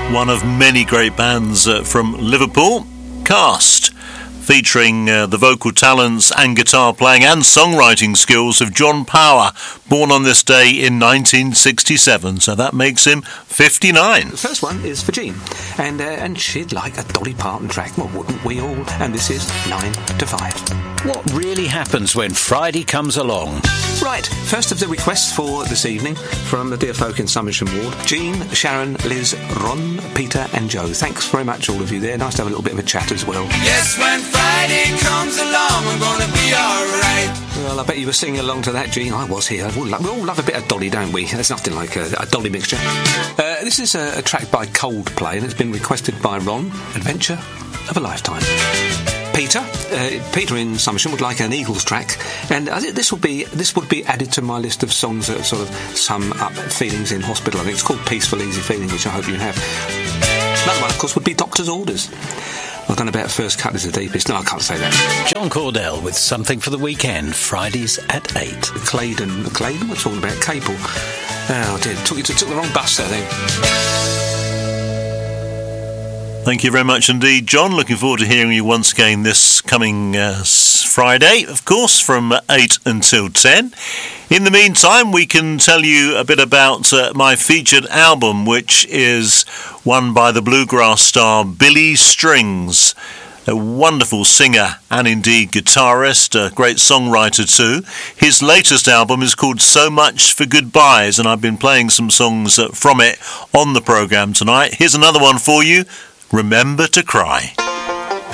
One of many great bands from Liverpool, Cast, featuring the vocal talents and guitar playing and songwriting skills of John Power, born on this day in 1967, so that makes him 59. The first one is for Jean, and she'd like a Dolly Parton track, well, wouldn't we all? And this is 9 to 5. What really happens when Friday comes along? Right, first of the requests for this evening from the dear folk in Somersham Ward. Jean, Sharon, Liz, Ron, Peter and Joe. Thanks very much, all of you there. Nice to have a little bit of a chat as well. Yes, when Friday comes along, we're gonna be alright. Well, I bet you were singing along to that, Jean. I was here. We all love a bit of Dolly, don't we? There's nothing like a Dolly mixture. This is a track by Coldplay, and it's been requested by Ron, Adventure of a Lifetime. Peter in Somersham would like an Eagles track, and this would be added to my list of songs that sort of sum up feelings in hospital. I think it's called Peaceful Easy Feeling, which I hope you have. Another one, of course, would be Doctor's Orders. I don't know about First Cut is the deepest. No, I can't say that. John Cordell with Something for the Weekend, Fridays at 8. Claydon, we're talking about Capel. Oh dear, took the wrong bus there then. Thank you very much indeed, John. Looking forward to hearing you once again this coming Friday, of course, from 8 until 10. In the meantime, we can tell you a bit about my featured album, which is one by the bluegrass star Billy Strings, a wonderful singer and indeed guitarist, a great songwriter too. His latest album is called So Much for Goodbyes, and I've been playing some songs from it on the programme tonight. Here's another one for you, Remember to Cry.